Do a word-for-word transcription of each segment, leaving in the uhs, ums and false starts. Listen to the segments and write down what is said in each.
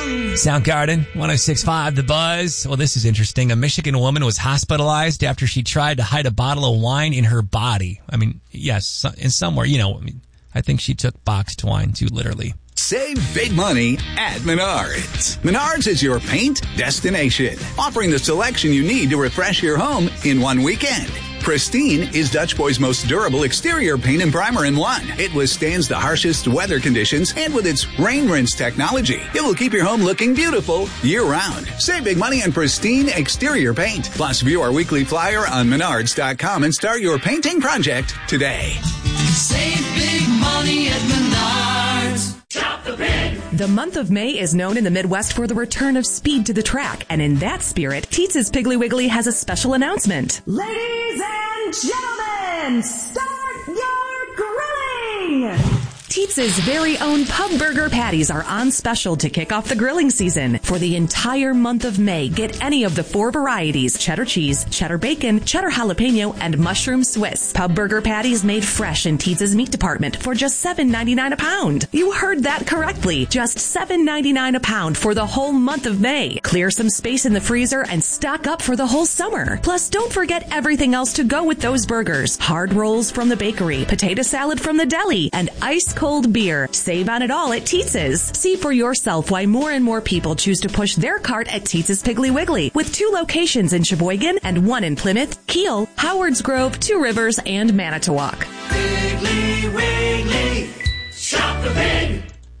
Soundgarden, one oh six point five The Buzz. Well, this is interesting. A Michigan woman was hospitalized after she tried to hide a bottle of wine in her body. I mean, yes, in somewhere, you know, I mean, I think she took boxed wine too literally. Save big money at Menards. Menards is your paint destination, offering the selection you need to refresh your home in one weekend. Pristine is Dutch Boy's most durable exterior paint and primer in one. It withstands the harshest weather conditions, and with its rain rinse technology, it will keep your home looking beautiful year-round. Save big money on Pristine exterior paint. Plus, view our weekly flyer on menards dot com and start your painting project today. Save big money at Menards. Shop the pig. The month of May is known in the Midwest for the return of speed to the track, and in that spirit, Teetz's Piggly Wiggly has a special announcement. Ladies and gentlemen, start your grilling! Teetz's very own pub burger patties are on special to kick off the grilling season. For the entire month of May, get any of the four varieties: cheddar cheese, cheddar bacon, cheddar jalapeno, and mushroom Swiss. Pub burger patties made fresh in Teetz's meat department for just seven ninety-nine a pound. You heard that correctly. Just seven ninety-nine a pound for the whole month of May. Clear some space in the freezer and stock up for the whole summer. Plus, don't forget everything else to go with those burgers. Hard rolls from the bakery, potato salad from the deli, and ice cold Cold beer. Save on it all at Teetz's. See for yourself why more and more people choose to push their cart at Teetz's Piggly Wiggly, with two locations in Sheboygan and one in Plymouth, Kiel, Howards Grove, Two Rivers, and Manitowoc. Piggly Wiggly, shop the pig.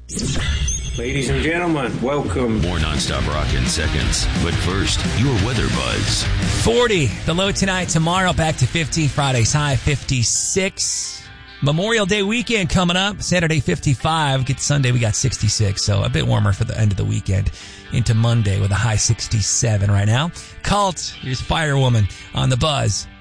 Ladies and gentlemen, welcome. More nonstop rock in seconds. But first, your weather buzz. forty, the low tonight, tomorrow back to fifty, Friday's high fifty-six. Memorial Day weekend coming up. Saturday, fifty-five. Get Sunday, we got sixty-six. So a bit warmer for the end of the weekend. Into Monday with a high sixty-seven right now. Cult, here's Firewoman on The Buzz.